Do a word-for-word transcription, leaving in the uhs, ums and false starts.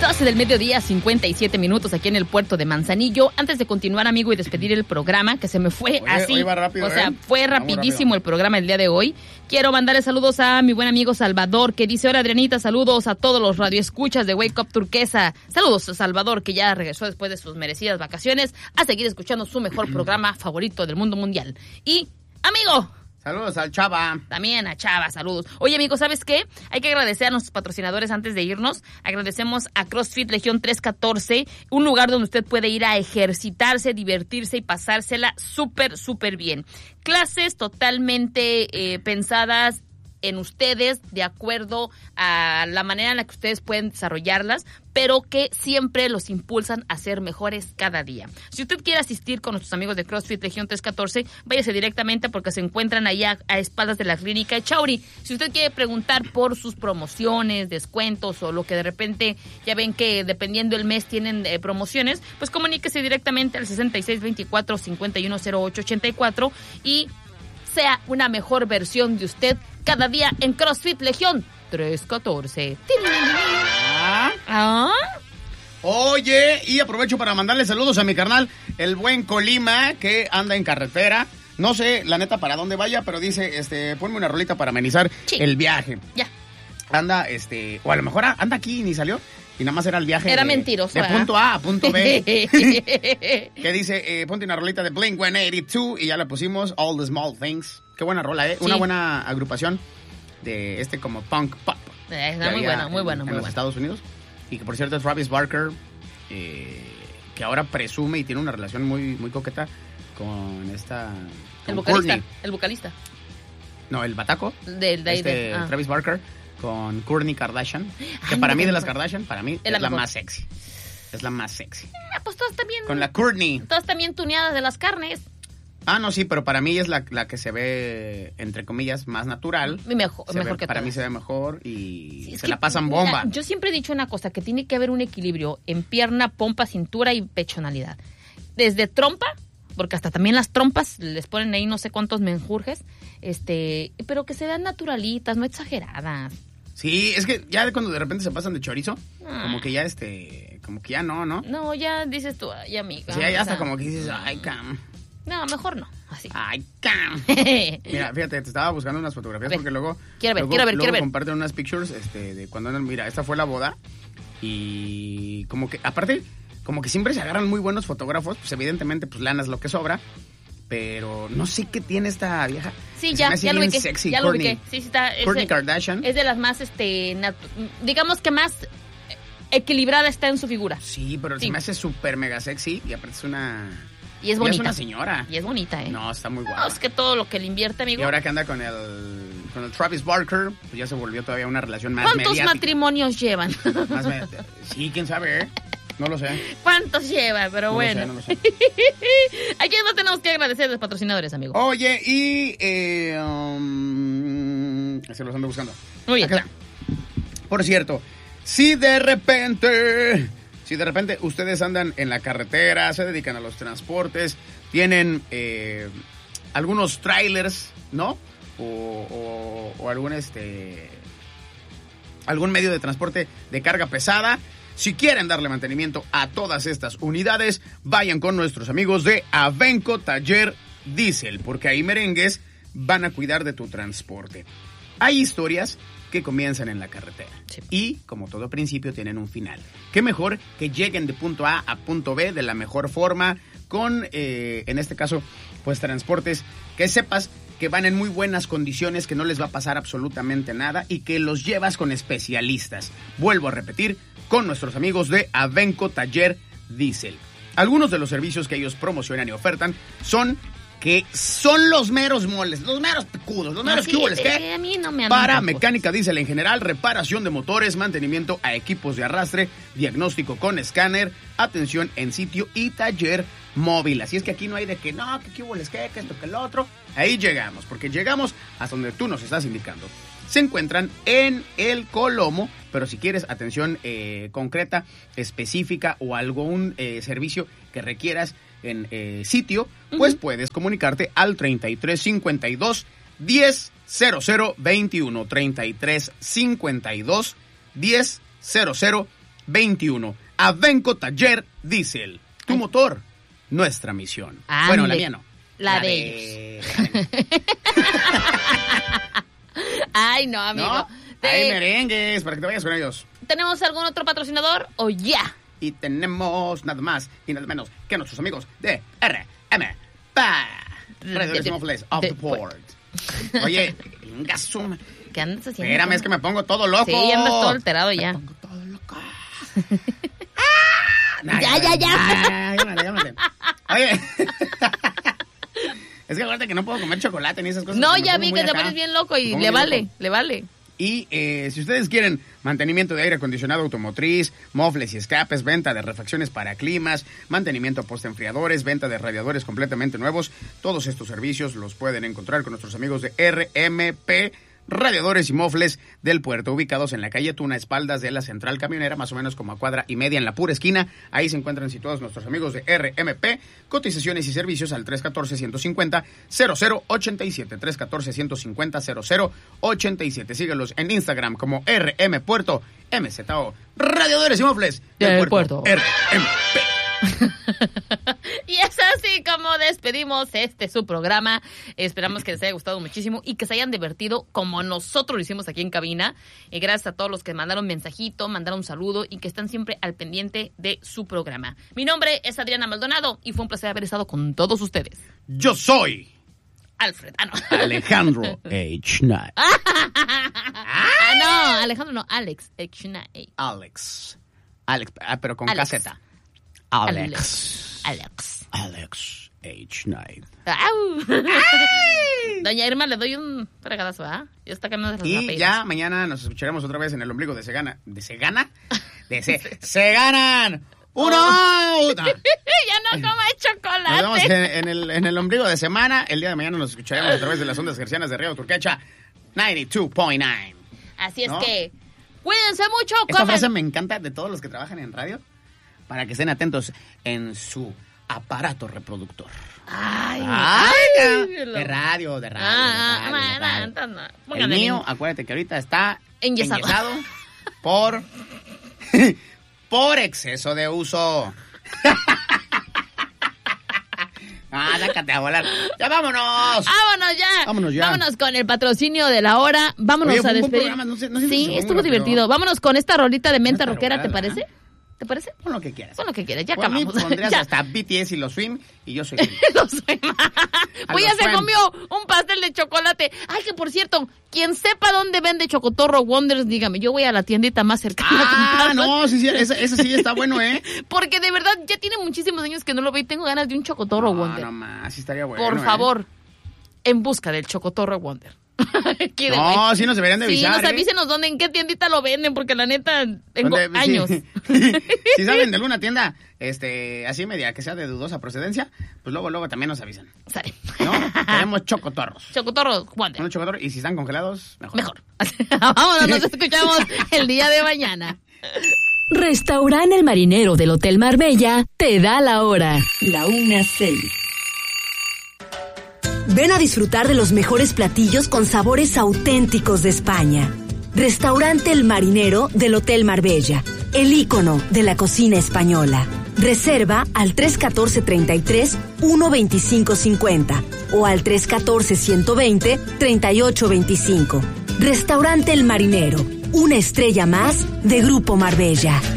doce del mediodía, cincuenta y siete minutos aquí en el puerto de Manzanillo. Antes de continuar, amigo, y despedir el programa, que se me fue Oye, así. hoy va rápido, o sea, ¿eh? fue rapidísimo el programa el día de hoy. Quiero mandarle saludos a mi buen amigo Salvador, que dice: hola, Adrianita, saludos a todos los radioescuchas de Wake Up Turquesa. Saludos a Salvador, que ya regresó después de sus merecidas vacaciones a seguir escuchando su mejor programa favorito del mundo mundial. Y, amigo... Saludos al Chava. También a Chava, saludos. Oye, amigo, ¿sabes qué? Hay que agradecer a nuestros patrocinadores antes de irnos. Agradecemos a CrossFit Legión trescientos catorce, un lugar donde usted puede ir a ejercitarse, divertirse y pasársela súper, súper bien. Clases totalmente eh, pensadas en ustedes, de acuerdo a la manera en la que ustedes pueden desarrollarlas, pero que siempre los impulsan a ser mejores cada día. Si usted quiere asistir con nuestros amigos de CrossFit Legión trescientos catorce, váyase directamente porque se encuentran allá a espaldas de la clínica Echauri. Si usted quiere preguntar por sus promociones, descuentos o lo que de repente ya ven que dependiendo el mes tienen eh, promociones, pues comuníquese directamente al sesenta y seis veinticuatro, cincuenta y uno cero ocho ochenta y cuatro y sea una mejor versión de usted cada día en CrossFit Legión trescientos catorce. Ah. ¿Ah? Oye, y aprovecho para mandarle saludos a mi carnal, el buen Colima, que anda en carretera. No sé, la neta, para dónde vaya, pero dice, este, ponme una rolita para amenizar sí. el viaje. Ya. Anda, este, o a lo mejor anda aquí y ni salió. Y nada más era el viaje era de, mentiroso, de ¿eh? punto A a punto B. Que dice, eh, ponte una rolita de Blink ciento ochenta y dos y ya le pusimos All the Small Things. Qué buena rola, ¿eh? Sí. Una buena agrupación de este como punk pop. Eh, está muy bueno, muy bueno, en, muy en los bueno. Estados Unidos. Y que por cierto es Travis Barker, eh, que ahora presume y tiene una relación muy, muy coqueta con esta... Con el vocalista, Courtney. el vocalista. No, el bataco. Del de, este, de, ah. Travis Barker con Kourtney Kardashian. Que Ay, para no, mí no, de no. las Kardashian, para mí es, es la, la más sexy. Es la más sexy. Ah, pues todas también... Con la Kourtney. Todas también tuneadas de las carnes. Ah, no, sí, pero para mí es la, la que se ve, entre comillas, más natural. Mejor, Se mejor ve, que Para todas. mí se ve mejor y Sí, se que, la pasan bomba. Mira, yo siempre he dicho una cosa, que tiene que haber un equilibrio en pierna, pompa, cintura y pechonalidad. Desde trompa, porque hasta también las trompas les ponen ahí no sé cuántos menjurjes, este, pero que se vean naturalitas, no exageradas. Sí, es que ya cuando de repente se pasan de chorizo, Ah. como que ya este, como que ya no, ¿no? No, ya dices tú, ay, amiga. O sea, ya o hasta sea, como que dices, ay, cam. No, mejor no, así. Ay, cam. Mira, fíjate, te estaba buscando unas fotografías ver, porque luego... quiero ver, luego, quiero ver, luego quiero ver. comparten unas pictures este, de cuando andan, mira, esta fue la boda y como que, aparte, como que siempre se agarran muy buenos fotógrafos, pues evidentemente, pues lana es lo que sobra, pero no sé qué tiene esta vieja. Sí, Se ya, me hace ya lo bien ubiqué, sexy, ya lo Kourtney. ubiqué. Sí, sí está. Es Kourtney de- Kardashian. Es de las más, este, natu- digamos que más equilibrada está en su figura. Sí, pero Sí. se me hace súper mega sexy y aparte es una... Y es ya bonita. es una señora. Y es bonita, ¿eh? No, está muy guapa. No, es que todo lo que le invierte, amigo. Y ahora que anda con el, con el Travis Barker, pues ya se volvió todavía una relación más ¿Cuántos mediática. matrimonios llevan? Más me- sí, quién sabe, ¿eh? No lo sé. ¿Cuántos lleva? Pero No bueno. lo sé, no lo sé. ¿A quién más tenemos que agradecer a los patrocinadores, amigo? Oye, y... Eh, um, se los ando buscando. Muy bien. Acá está. Por cierto, si de repente... Si de repente ustedes andan en la carretera, se dedican a los transportes, tienen eh, algunos trailers, ¿no? O, o, o algún este algún medio de transporte de carga pesada. Si quieren darle mantenimiento a todas estas unidades, vayan con nuestros amigos de Avenco Taller Diesel, porque ahí merengues van a cuidar de tu transporte. Hay historias que comienzan en la carretera. Sí. Y, como todo principio, tienen un final. Qué mejor que lleguen de punto A a punto B de la mejor forma, con, eh, en este caso, pues transportes que sepas que van en muy buenas condiciones, que no les va a pasar absolutamente nada y que los llevas con especialistas. Vuelvo a repetir, con nuestros amigos de Avenco Taller Diesel. Algunos de los servicios que ellos promocionan y ofertan son... que son los meros moles, los meros picudos, los meros Así, cuboles, ¿qué? eh, a mí no me andan Para con mecánica diésel en general, reparación de motores, mantenimiento a equipos de arrastre, diagnóstico con escáner, atención en sitio y taller móvil. Así es que aquí no hay de que no, que cuboles, ¿qué? Que esto, que el otro. Ahí llegamos, porque llegamos hasta donde tú nos estás indicando. Se encuentran en el Colomo, pero si quieres atención eh, concreta, específica o algún eh, servicio que requieras en eh, sitio, pues uh-huh. puedes comunicarte al treinta y tres cincuenta y dos diez cero cero veintiuno, treinta y tres cincuenta y dos diez cero cero veintiuno. Avenco Taller Diesel. Tu Ay. motor, nuestra misión. Ande. Bueno, la mía no. La, la de, de ellos. Ay, no, amigo. ¿No? Te... Hay merengues para que te vayas con ellos. ¿Tenemos algún otro patrocinador o ya? Y tenemos nada más y nada menos que nuestros amigos de R M P. Radiadores y Mofles of the Port. Oye, Gasum. ¿Qué andas haciendo? Espérame, es que me pongo todo loco. Sí, andas todo alterado ya. Me pongo todo loco. ¡Ah! Nah, ya, ya, ya. ya. Llámate, llámate. Oye. Es que acuérdate que no puedo comer chocolate ni esas cosas. No, ya vi que te pones bien loco y le vale, loco. le vale. Y eh, si ustedes quieren mantenimiento de aire acondicionado automotriz, mofles y escapes, venta de refacciones para climas, mantenimiento postenfriadores, venta de radiadores completamente nuevos, todos estos servicios los pueden encontrar con nuestros amigos de R M P Radiadores y Mofles del Puerto, ubicados en la calle Tuna, espaldas de la Central Camionera, más o menos como a cuadra y media en la pura esquina. Ahí se encuentran situados nuestros amigos de R M P. Cotizaciones y servicios al tres uno cuatro, uno cinco cero, cero cero ocho siete. tres uno cuatro, uno cinco cero, cero cero ocho siete. Síguelos en Instagram como R M Puerto, M Z O. Radiadores y Mofles del, del Puerto, Puerto. R M P. Y es así como despedimos este su programa. Esperamos que les haya gustado muchísimo y que se hayan divertido como nosotros lo hicimos aquí en cabina. Y gracias a todos los que mandaron mensajito, mandaron un saludo y que están siempre al pendiente de su programa. Mi nombre es Adriana Maldonado y fue un placer haber estado con todos ustedes. Yo soy Alfred. Ah, no. Alejandro H. Knight. Ah, no, Alejandro no, Alex H. Knight. Alex. Alex, ah, pero con Alex. caseta. Alex. Alex. Alex H. Knight. Doña Irma, le doy un fregadazo, ¿ah? Ya está cambiando las Y papeles. ya mañana nos escucharemos otra vez en el ombligo de Segana. ¿De Segana? De Se... ¡Se ganan! ¡Uno! Oh. Ya no come chocolate. Nos vemos en, en, el, en el ombligo de semana. El día de mañana nos escucharemos a través de las ondas gercianas de Río Turquecha noventa y dos punto nueve. Así es, ¿no? Que cuídense mucho. Esta comen. Frase me encanta de todos los que trabajan en radio, para que estén atentos en su aparato reproductor. Ay, ay, ay de radio, de radio. Ah, de radio, de radio. No, no, no. El mío, acuérdate que ahorita está enyesado, enyesado por, por exceso de uso. Ah, sácate a volar. ¡Ya vámonos! ¡Vámonos ya! ¡Vámonos ya! Vámonos con el patrocinio de la hora. Vámonos Oye, a despedir. No sé, no sé sí, si estuvo divertido. Vámonos con esta rolita de menta rockera, ¿te parece? ¿Eh? ¿Te parece? Pon lo que quieras. Pon lo que quieras, ya pues acabamos. A mí pondrías ya. hasta B T S y los Swim y yo soy... los Swim. Pues ya se comió un pastel de chocolate. Ay, que por cierto, quien sepa dónde vende Chocotorro Wonders, dígame. Yo voy a la tiendita más cercana. Ah, no, sí, sí, ese, ese sí está bueno, ¿eh? Porque de verdad ya tiene muchísimos años que no lo veo y tengo ganas de un Chocotorro no, Wonder. No, más, sí estaría bueno. Por ¿eh? favor, en busca del Chocotorro Wonder. No, sí nos deberían de avisar. Sí, nos avísenos ¿eh? dónde, en qué tiendita lo venden, porque la neta tengo ¿Dónde? años. Sí. Si saben de alguna tienda, este, así media, que sea de dudosa procedencia, pues luego, luego también nos avisan. Sale. ¿No? Queremos chocotorros. Chocotorros Wonder. Unos chocotorros, y si están congelados, mejor. Mejor. Vámonos, nos escuchamos el día de mañana. Restaurante El Marinero del Hotel Marbella te da la hora. La una seis. Ven a disfrutar de los mejores platillos con sabores auténticos de España. Restaurante El Marinero del Hotel Marbella, el ícono de la cocina española. Reserva al tres uno cuatro, treinta y tres, uno veinticinco cincuenta o al tres uno cuatro, ciento veinte, treinta y ocho veinticinco. Restaurante El Marinero, una estrella más de Grupo Marbella.